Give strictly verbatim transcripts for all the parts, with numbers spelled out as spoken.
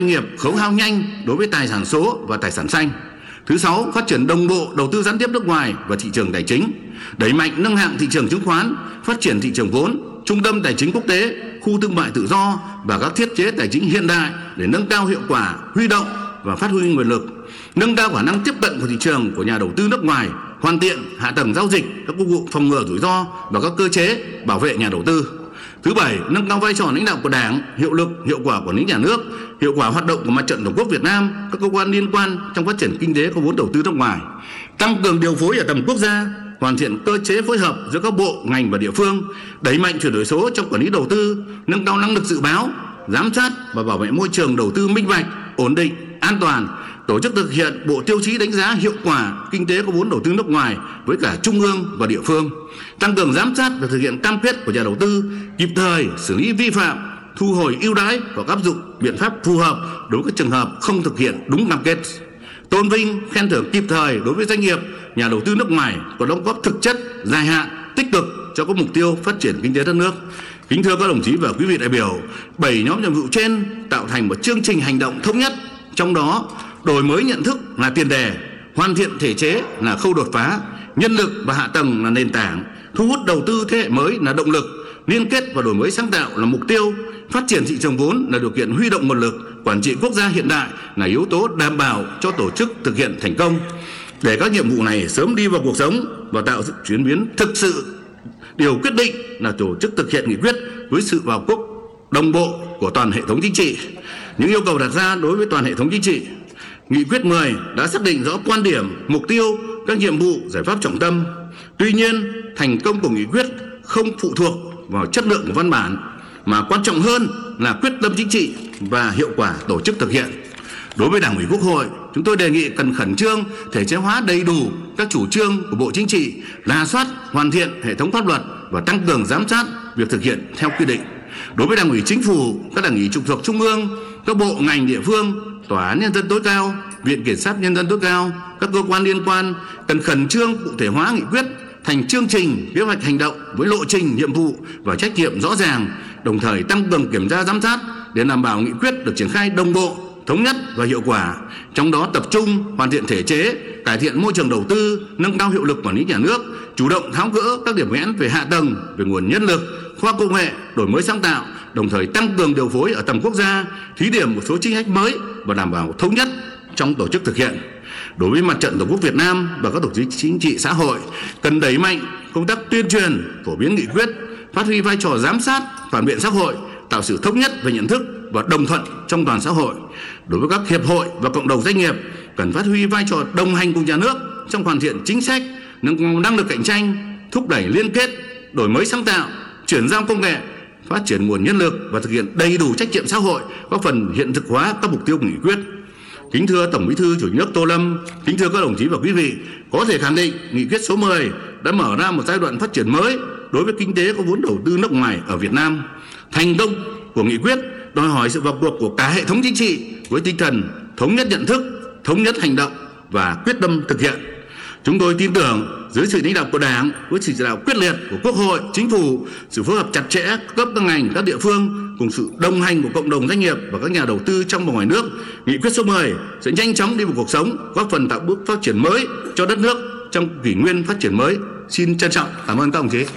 nghiệp khấu hao nhanh đối với tài sản số và tài sản xanh. Thứ sáu, phát triển đồng bộ đầu tư gián tiếp nước ngoài và thị trường tài chính, đẩy mạnh nâng hạng thị trường chứng khoán, phát triển thị trường vốn, trung tâm tài chính quốc tế, khu thương mại tự do và các thiết chế tài chính hiện đại để nâng cao hiệu quả huy động và phát huy nguồn lực, nâng cao khả năng tiếp cận của thị trường của nhà đầu tư nước ngoài, hoàn thiện hạ tầng giao dịch, các công cụ phòng ngừa rủi ro và các cơ chế bảo vệ nhà đầu tư. Thứ bảy, nâng cao vai trò lãnh đạo của Đảng, hiệu lực, hiệu quả quản lý nhà nước, hiệu quả hoạt động của Mặt trận Tổ quốc Việt Nam, các cơ quan liên quan trong phát triển kinh tế có vốn đầu tư nước ngoài, tăng cường điều phối ở tầm quốc gia, hoàn thiện cơ chế phối hợp giữa các bộ, ngành và địa phương, đẩy mạnh chuyển đổi số trong quản lý đầu tư, nâng cao năng lực dự báo, giám sát và bảo vệ môi trường đầu tư minh bạch, ổn định, an toàn, tổ chức thực hiện bộ tiêu chí đánh giá hiệu quả kinh tế có vốn đầu tư nước ngoài với cả trung ương và địa phương, tăng cường giám sát và thực hiện cam kết của nhà đầu tư, kịp thời xử lý vi phạm, thu hồi ưu đãi và áp dụng biện pháp phù hợp đối với các trường hợp không thực hiện đúng cam kết, tôn vinh, khen thưởng kịp thời đối với doanh nghiệp, nhà đầu tư nước ngoài có đóng góp thực chất, dài hạn, tích cực cho các mục tiêu phát triển kinh tế đất nước. Kính thưa các đồng chí và quý vị đại biểu, bảy nhóm nhiệm vụ trên tạo thành một chương trình hành động thống nhất, trong đó đổi mới nhận thức là tiền đề, hoàn thiện thể chế là khâu đột phá, nhân lực và hạ tầng là nền tảng, thu hút đầu tư thế hệ mới là động lực, liên kết và đổi mới sáng tạo là mục tiêu, phát triển thị trường vốn là điều kiện huy động nguồn lực, quản trị quốc gia hiện đại là yếu tố đảm bảo cho tổ chức thực hiện thành công. Để các nhiệm vụ này sớm đi vào cuộc sống và tạo sự chuyển biến thực sự, điều quyết định là tổ chức thực hiện nghị quyết với sự vào cuộc đồng bộ của toàn hệ thống chính trị. Những yêu cầu đặt ra đối với toàn hệ thống chính trị, Nghị quyết mười đã xác định rõ quan điểm, mục tiêu, các nhiệm vụ, giải pháp trọng tâm. Tuy nhiên, thành công của nghị quyết không phụ thuộc vào chất lượng của văn bản, mà quan trọng hơn là quyết tâm chính trị và hiệu quả tổ chức thực hiện. Đối với Đảng ủy Quốc hội, chúng tôi đề nghị cần khẩn trương thể chế hóa đầy đủ các chủ trương của Bộ Chính trị, rà soát, hoàn thiện hệ thống pháp luật và tăng cường giám sát việc thực hiện theo quy định. Đối với Đảng ủy Chính phủ, các đảng ủy trực thuộc Trung ương, các bộ ngành địa phương, Tòa án Nhân dân tối cao, Viện Kiểm sát Nhân dân tối cao, các cơ quan liên quan cần khẩn trương cụ thể hóa nghị quyết thành chương trình, kế hoạch hành động với lộ trình, nhiệm vụ và trách nhiệm rõ ràng, đồng thời tăng cường kiểm tra giám sát để đảm bảo nghị quyết được triển khai đồng bộ, thống nhất và hiệu quả. Trong đó tập trung hoàn thiện thể chế, cải thiện môi trường đầu tư, nâng cao hiệu lực quản lý nhà nước, chủ động tháo gỡ các điểm nghẽn về hạ tầng, về nguồn nhân lực, khoa công nghệ, đổi mới sáng tạo, đồng thời tăng cường điều phối ở tầm quốc gia, thí điểm một số chính sách mới và đảm bảo thống nhất trong tổ chức thực hiện. Đối với Mặt trận Tổ quốc Việt Nam và các tổ chức chính trị xã hội, cần đẩy mạnh công tác tuyên truyền, phổ biến nghị quyết, phát huy vai trò giám sát, phản biện xã hội, tạo sự thống nhất về nhận thức và đồng thuận trong toàn xã hội. Đối với các hiệp hội và cộng đồng doanh nghiệp, cần phát huy vai trò đồng hành cùng nhà nước trong hoàn thiện chính sách, nâng cao năng lực cạnh tranh, thúc đẩy liên kết, đổi mới sáng tạo, chuyển giao công nghệ, phát triển nguồn nhân lực và thực hiện đầy đủ trách nhiệm xã hội, góp phần hiện thực hóa các mục tiêu của nghị quyết. Kính thưa Tổng Bí thư Chủ tịch nước Tô Lâm, kính thưa các đồng chí và quý vị, có thể khẳng định nghị quyết số mười đã mở ra một giai đoạn phát triển mới đối với kinh tế có vốn đầu tư nước ngoài ở Việt Nam. Thành công của nghị quyết đòi hỏi sự vào cuộc của cả hệ thống chính trị với tinh thần thống nhất nhận thức, thống nhất hành động và quyết tâm thực hiện. Chúng tôi tin tưởng dưới sự lãnh đạo của Đảng, với sự chỉ đạo quyết liệt của Quốc hội, Chính phủ, sự phối hợp chặt chẽ các cấp các ngành, các địa phương cùng sự đồng hành của cộng đồng doanh nghiệp và các nhà đầu tư trong và ngoài nước, nghị quyết số mười sẽ nhanh chóng đi vào cuộc sống, góp phần tạo bước phát triển mới cho đất nước trong kỷ nguyên phát triển mới. Xin trân trọng cảm ơn các đồng chí.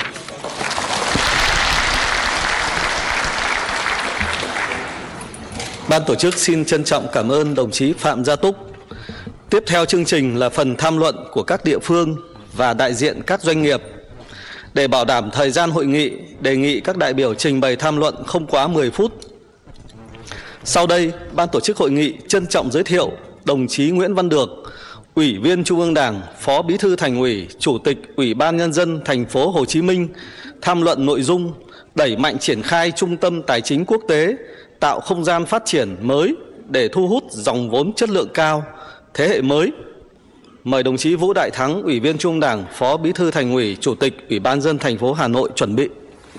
Ban tổ chức xin trân trọng cảm ơn đồng chí Phạm Gia Túc. Tiếp theo chương trình là phần tham luận của các địa phương và đại diện các doanh nghiệp. Để bảo đảm thời gian hội nghị, đề nghị các đại biểu trình bày tham luận không quá mười phút. Sau đây, Ban tổ chức hội nghị trân trọng giới thiệu đồng chí Nguyễn Văn Được, Ủy viên Trung ương Đảng, Phó Bí thư Thành ủy, Chủ tịch Ủy ban Nhân dân thành phố Hồ Chí Minh tham luận nội dung đẩy mạnh triển khai trung tâm tài chính quốc tế, tạo không gian phát triển mới để thu hút dòng vốn chất lượng cao, thế hệ mới. Mời đồng chí Vũ Đại Thắng, Ủy viên Trung ương Đảng, Phó Bí thư Thành ủy, Chủ tịch Ủy ban nhân dân thành phố Hà Nội chuẩn bị.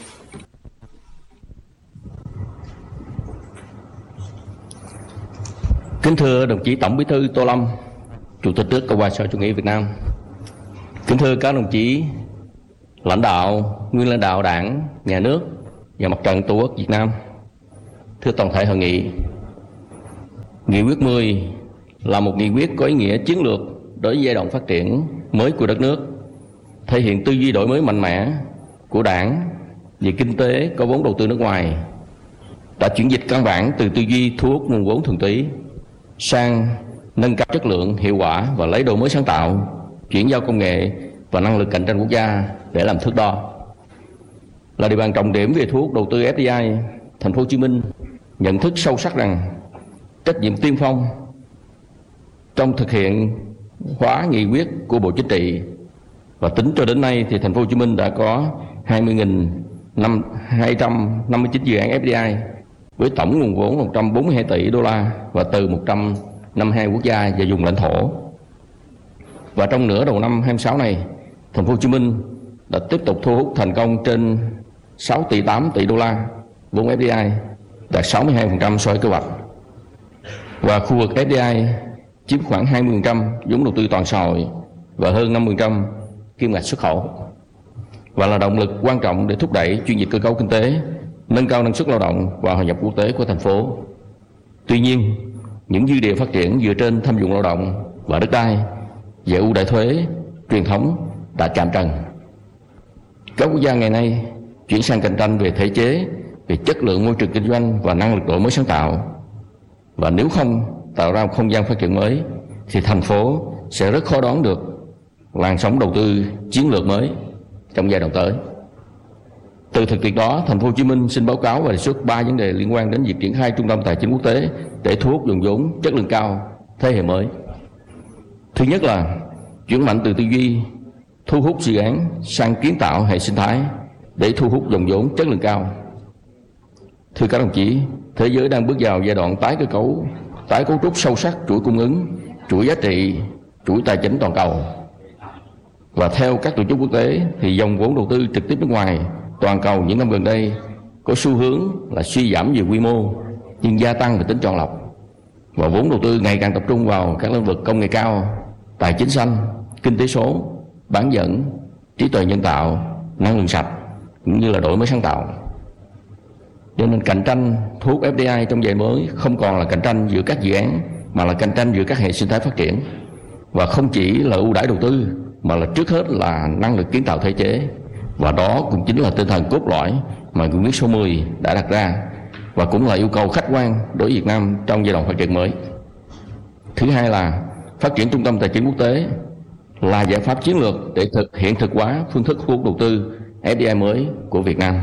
Kính thưa đồng chí Tổng Bí thư Tô Lâm, Chủ tịch nước Cộng hòa xã hội chủ nghĩa Việt Nam. Kính thưa các đồng chí lãnh đạo, nguyên lãnh đạo Đảng, Nhà nước và Mặt trận Tổ quốc Việt Nam. Thưa toàn thể hội nghị, Nghị quyết mười là một nghị quyết có ý nghĩa chiến lược đối với giai đoạn phát triển mới của đất nước, thể hiện tư duy đổi mới mạnh mẽ của Đảng về kinh tế có vốn đầu tư nước ngoài, đã chuyển dịch căn bản từ tư duy thu hút nguồn vốn thuần túy sang nâng cao chất lượng, hiệu quả và lấy đổi mới sáng tạo, chuyển giao công nghệ và năng lực cạnh tranh quốc gia để làm thước đo. Là địa bàn trọng điểm về thu hút đầu tư ép đê i, Thành phố Hồ Chí Minh nhận thức sâu sắc rằng trách nhiệm tiên phong trong thực hiện hóa nghị quyết của Bộ Chính trị, và tính cho đến nay thì Thành phố Hồ Chí Minh đã có hai mươi nghìn hai trăm năm mươi chín dự án ép đê i với tổng nguồn vốn một trăm bốn mươi hai tỷ đô la và từ một trăm năm mươi hai quốc gia và vùng lãnh thổ. Và trong nửa đầu năm hai mươi sáu này, Thành phố Hồ Chí Minh đã tiếp tục thu hút thành công trên sáu tỷ tám tỷ đô la vốn ép đê i, đạt sáu mươi hai phần trăm so với kế hoạch. Và khu vực ép đê i chiếm khoảng hai mươi phần trăm vốn đầu tư toàn xã hội và hơn năm mươi phần trăm kim ngạch xuất khẩu, và là động lực quan trọng để thúc đẩy chuyển dịch cơ cấu kinh tế, nâng cao năng suất lao động và hội nhập quốc tế của thành phố. Tuy nhiên, những dư địa phát triển dựa trên thâm dụng lao động và đất đai và ưu đãi thuế truyền thống đã chạm trần. Các quốc gia ngày nay chuyển sang cạnh tranh về thể chế, về chất lượng môi trường kinh doanh và năng lực đổi mới sáng tạo. Và nếu không tạo ra một không gian phát triển mới thì thành phố sẽ rất khó đón được làn sóng đầu tư chiến lược mới trong giai đoạn tới. Từ thực tiễn đó, Thành phố Hồ Chí Minh xin báo cáo và đề xuất ba vấn đề liên quan đến việc triển khai trung tâm tài chính quốc tế để thu hút dòng vốn chất lượng cao thế hệ mới. Thứ nhất là chuyển mạnh từ tư duy thu hút dự án sang kiến tạo hệ sinh thái để thu hút dòng vốn chất lượng cao. Thưa các đồng chí, thế giới đang bước vào giai đoạn tái cơ cấu, tái cấu trúc sâu sắc chuỗi cung ứng, chuỗi giá trị, chuỗi tài chính toàn cầu. Và theo các tổ chức quốc tế thì dòng vốn đầu tư trực tiếp nước ngoài toàn cầu những năm gần đây có xu hướng là suy giảm về quy mô nhưng gia tăng về tính chọn lọc, và vốn đầu tư ngày càng tập trung vào các lĩnh vực công nghệ cao, tài chính xanh, kinh tế số, bán dẫn, trí tuệ nhân tạo, năng lượng sạch cũng như là đổi mới sáng tạo. Cho nên cạnh tranh thu hút ép đê i trong giai đoạn mới không còn là cạnh tranh giữa các dự án mà là cạnh tranh giữa các hệ sinh thái phát triển, và không chỉ là ưu đãi đầu tư mà là trước hết là năng lực kiến tạo thể chế, và đó cũng chính là tinh thần cốt lõi mà nghị quyết số mười đã đặt ra và cũng là yêu cầu khách quan đối với Việt Nam trong giai đoạn phát triển mới. Thứ hai là phát triển trung tâm tài chính quốc tế là giải pháp chiến lược để thực hiện thực hóa phương thức thu hút đầu tư ép đê i mới của Việt Nam.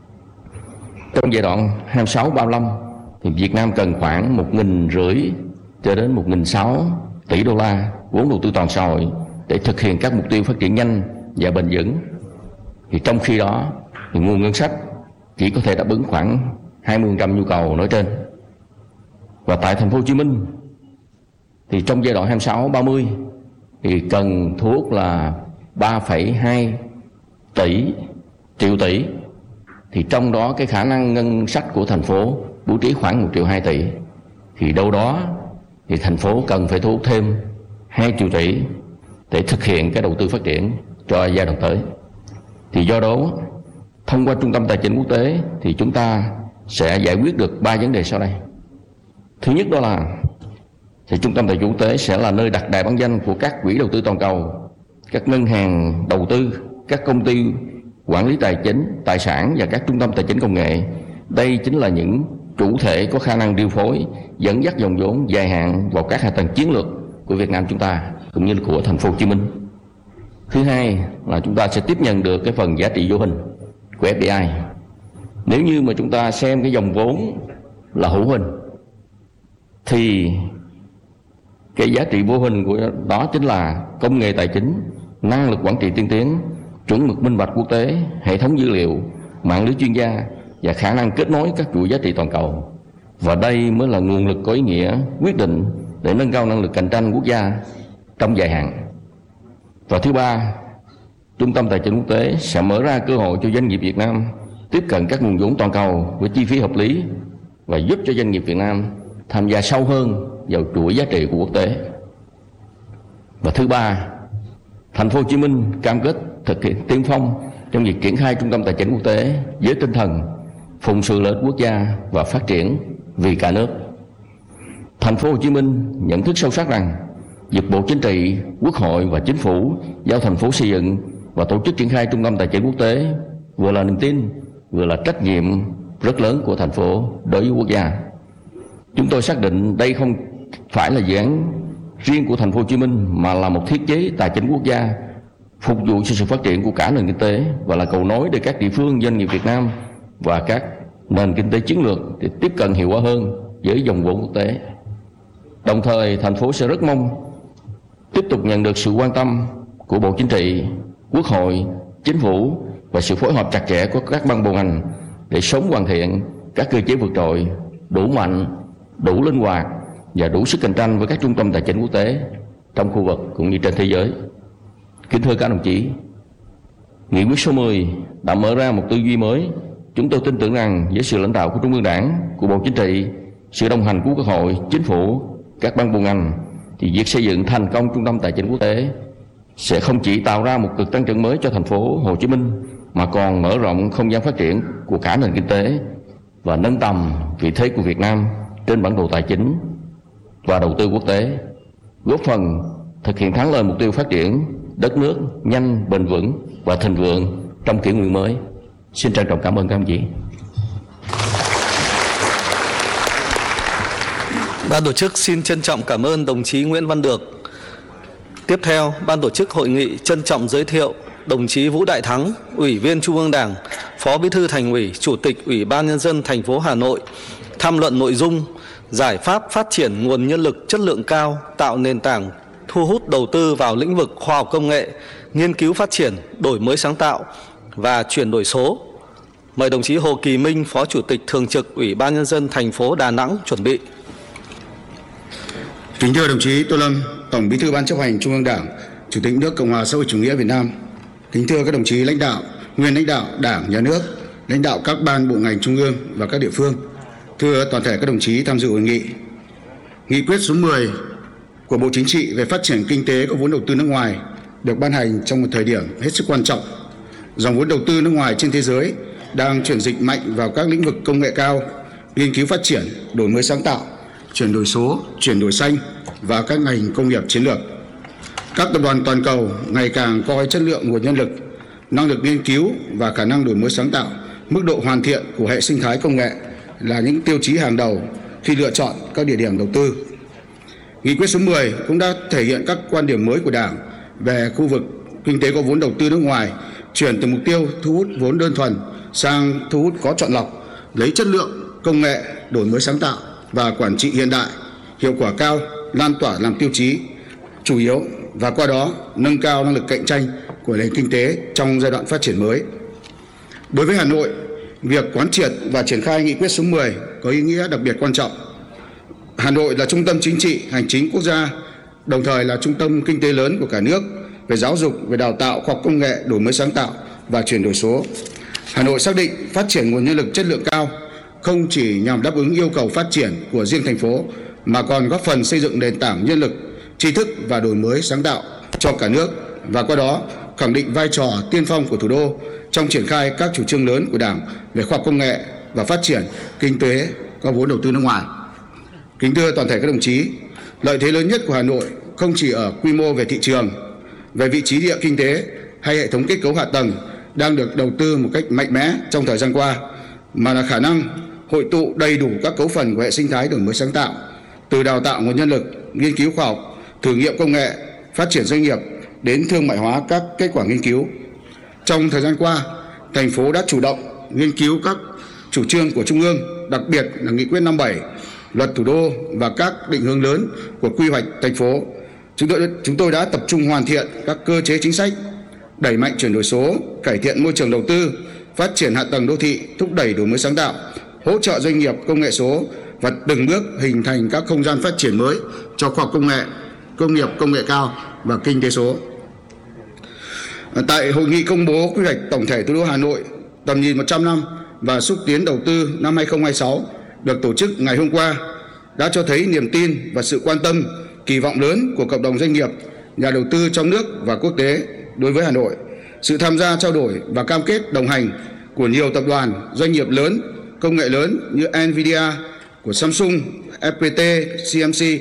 Trong giai đoạn hai mươi sáu ba mươi lăm thì Việt Nam cần khoảng một nghìn rưỡi cho đến một nghìn sáu tỷ đô la vốn đầu tư toàn xã hội để thực hiện các mục tiêu phát triển nhanh và bền vững. Thì trong khi đó thì nguồn ngân sách chỉ có thể đáp ứng khoảng hai mươi phần trăm nhu cầu nói trên. Và tại Thành phố Hồ Chí Minh thì trong giai đoạn hai mươi sáu ba mươi thì cần thu hút là ba phẩy hai tỷ triệu tỷ, thì trong đó cái khả năng ngân sách của thành phố bố trí khoảng một triệu hai tỷ, thì đâu đó thì thành phố cần phải thu hút thêm hai triệu tỷ để thực hiện cái đầu tư phát triển cho giai đoạn tới. Thì do đó thông qua trung tâm tài chính quốc tế thì chúng ta sẽ giải quyết được ba vấn đề sau đây. Thứ nhất đó là thì trung tâm tài chính quốc tế sẽ là nơi đặt đại bản doanh của các quỹ đầu tư toàn cầu, các ngân hàng đầu tư, các công ty quản lý tài chính, tài sản và các trung tâm tài chính công nghệ. Đây chính là những chủ thể có khả năng điều phối, dẫn dắt dòng vốn dài hạn vào các hạ tầng chiến lược của Việt Nam chúng ta cũng như là của Thành phố Hồ Chí Minh. Thứ hai là chúng ta sẽ tiếp nhận được cái phần giá trị vô hình của ép đê i. Nếu như mà chúng ta xem cái dòng vốn là hữu hình thì cái giá trị vô hình của đó chính là công nghệ tài chính, năng lực quản trị tiên tiến, chuẩn mực minh bạch quốc tế, hệ thống dữ liệu, mạng lưới chuyên gia và khả năng kết nối các chuỗi giá trị toàn cầu. Và đây mới là nguồn lực có ý nghĩa quyết định để nâng cao năng lực cạnh tranh quốc gia trong dài hạn. Và thứ ba, trung tâm tài chính quốc tế sẽ mở ra cơ hội cho doanh nghiệp Việt Nam tiếp cận các nguồn vốn toàn cầu với chi phí hợp lý và giúp cho doanh nghiệp Việt Nam tham gia sâu hơn vào chuỗi giá trị của quốc tế. Và thứ ba, Thành phố Hồ Chí Minh cam kết thực hiện tiên phong trong việc triển khai trung tâm tài chính quốc tế với tinh thần phụng sự lợi ích quốc gia và phát triển vì cả nước. Thành phố Hồ Chí Minh nhận thức sâu sắc rằng việc Bộ Chính trị, Quốc hội và Chính phủ giao thành phố xây dựng và tổ chức triển khai Trung tâm Tài chính Quốc tế vừa là niềm tin, vừa là trách nhiệm rất lớn của thành phố đối với quốc gia. Chúng tôi xác định đây không phải là dự án riêng của Thành phố Hồ Chí Minh mà là một thiết chế tài chính quốc gia phục vụ cho sự phát triển của cả nền kinh tế và là cầu nối để các địa phương, doanh nghiệp Việt Nam và các nền kinh tế chiến lược để tiếp cận hiệu quả hơn với dòng vốn quốc tế. Đồng thời, thành phố sẽ rất mong tiếp tục nhận được sự quan tâm của Bộ Chính trị, Quốc hội, Chính phủ và sự phối hợp chặt chẽ của các ban bộ ngành để sớm hoàn thiện các cơ chế vượt trội, đủ mạnh, đủ linh hoạt và đủ sức cạnh tranh với các trung tâm tài chính quốc tế trong khu vực cũng như trên thế giới. Kính thưa các đồng chí, Nghị quyết số mười đã mở ra một tư duy mới. Chúng tôi tin tưởng rằng với sự lãnh đạo của Trung ương Đảng, của Bộ Chính trị, sự đồng hành của Quốc hội, Chính phủ, các ban bộ ngành, thì việc xây dựng thành công trung tâm tài chính quốc tế sẽ không chỉ tạo ra một cực tăng trưởng mới cho thành phố Hồ Chí Minh mà còn mở rộng không gian phát triển của cả nền kinh tế và nâng tầm vị thế của Việt Nam trên bản đồ tài chính và đầu tư quốc tế, góp phần thực hiện thắng lợi mục tiêu phát triển đất nước nhanh, bền vững và thịnh vượng trong kỷ nguyên mới. Xin trân trọng cảm ơn các ông chí. Ban tổ chức xin trân trọng cảm ơn đồng chí Nguyễn Văn Được. Tiếp theo, ban tổ chức hội nghị trân trọng giới thiệu đồng chí Vũ Đại Thắng, Ủy viên Trung ương Đảng, Phó Bí thư Thành ủy, Chủ tịch Ủy ban Nhân dân thành phố Hà Nội tham luận nội dung giải pháp phát triển nguồn nhân lực chất lượng cao, tạo nền tảng thu hút đầu tư vào lĩnh vực khoa học công nghệ, nghiên cứu phát triển, đổi mới sáng tạo và chuyển đổi số. Mời đồng chí Hồ Kỳ Minh, Phó Chủ tịch Thường trực Ủy ban Nhân dân thành phố Đà Nẵng chuẩn bị. Kính thưa đồng chí Tô Lâm, Tổng Bí thư Ban Chấp hành Trung ương Đảng, Chủ tịch nước Cộng hòa xã hội chủ nghĩa Việt Nam. Kính thưa các đồng chí lãnh đạo, nguyên lãnh đạo Đảng, Nhà nước, lãnh đạo các ban bộ ngành trung ương và các địa phương. Thưa toàn thể các đồng chí tham dự hội nghị. Nghị quyết số mười của Bộ Chính trị về phát triển kinh tế có vốn đầu tư nước ngoài được ban hành trong một thời điểm hết sức quan trọng. Dòng vốn đầu tư nước ngoài trên thế giới đang chuyển dịch mạnh vào các lĩnh vực công nghệ cao, nghiên cứu phát triển, đổi mới sáng tạo, chuyển đổi số, chuyển đổi xanh và các ngành công nghiệp chiến lược. Các tập đoàn toàn cầu ngày càng coi chất lượng nguồn nhân lực, năng lực nghiên cứu và khả năng đổi mới sáng tạo, mức độ hoàn thiện của hệ sinh thái công nghệ là những tiêu chí hàng đầu khi lựa chọn các địa điểm đầu tư. Nghị quyết số mười cũng đã thể hiện các quan điểm mới của Đảng về khu vực kinh tế có vốn đầu tư nước ngoài, chuyển từ mục tiêu thu hút vốn đơn thuần sang thu hút có chọn lọc, lấy chất lượng, công nghệ, đổi mới sáng tạo và quản trị hiện đại, hiệu quả cao, lan tỏa làm tiêu chí chủ yếu và qua đó nâng cao năng lực cạnh tranh của nền kinh tế trong giai đoạn phát triển mới. Đối với Hà Nội, việc quán triệt và triển khai nghị quyết số mười có ý nghĩa đặc biệt quan trọng. Hà Nội là trung tâm chính trị, hành chính quốc gia, đồng thời là trung tâm kinh tế lớn của cả nước về giáo dục, về đào tạo, khoa học công nghệ, đổi mới sáng tạo và chuyển đổi số. Hà Nội xác định phát triển nguồn nhân lực chất lượng cao không chỉ nhằm đáp ứng yêu cầu phát triển của riêng thành phố mà còn góp phần xây dựng nền tảng nhân lực, tri thức và đổi mới sáng tạo cho cả nước và qua đó khẳng định vai trò tiên phong của thủ đô trong triển khai các chủ trương lớn của Đảng về khoa học công nghệ và phát triển kinh tế có vốn đầu tư nước ngoài. Kính thưa toàn thể các đồng chí, lợi thế lớn nhất của Hà Nội không chỉ ở quy mô về thị trường, về vị trí địa kinh tế hay hệ thống kết cấu hạ tầng đang được đầu tư một cách mạnh mẽ trong thời gian qua, mà là khả năng hội tụ đầy đủ các cấu phần của hệ sinh thái đổi mới sáng tạo, từ đào tạo nguồn nhân lực, nghiên cứu khoa học, thử nghiệm công nghệ, phát triển doanh nghiệp đến thương mại hóa các kết quả nghiên cứu. Trong thời gian qua, thành phố đã chủ động nghiên cứu các chủ trương của Trung ương, đặc biệt là Nghị quyết năm bảy, Luật Thủ đô và các định hướng lớn của quy hoạch thành phố. Chúng tôi, chúng tôi đã tập trung hoàn thiện các cơ chế chính sách, đẩy mạnh chuyển đổi số, cải thiện môi trường đầu tư, phát triển hạ tầng đô thị, thúc đẩy đổi mới sáng tạo, hỗ trợ doanh nghiệp công nghệ số và từng bước hình thành các không gian phát triển mới cho khoa học công nghệ, công nghiệp công nghệ cao và kinh tế số. Tại hội nghị công bố quy hoạch tổng thể thủ đô Hà Nội tầm nhìn một trăm năm và xúc tiến đầu tư năm hai không hai sáu được tổ chức ngày hôm qua đã cho thấy niềm tin và sự quan tâm, kỳ vọng lớn của cộng đồng doanh nghiệp, nhà đầu tư trong nước và quốc tế đối với Hà Nội. Sự tham gia trao đổi và cam kết đồng hành của nhiều tập đoàn, doanh nghiệp lớn, công nghệ lớn như Nvidia của Samsung, ép pê tê, xê em xê